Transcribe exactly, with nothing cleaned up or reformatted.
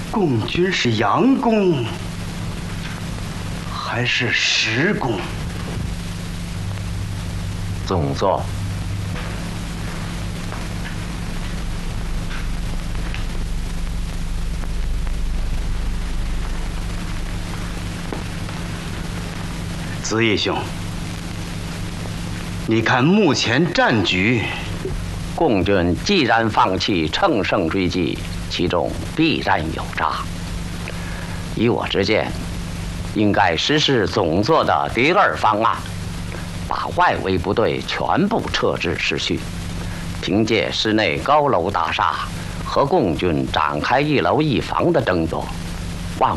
共军是佯攻还是实攻？ 总座， 子义兄，你看目前战局， 共军既然放弃乘胜追击，其中必然有诈。以我之见，应该实施总座的第二方案，把外围部队全部撤至市区，凭借市内高楼大厦和共军展开一楼一防的争夺，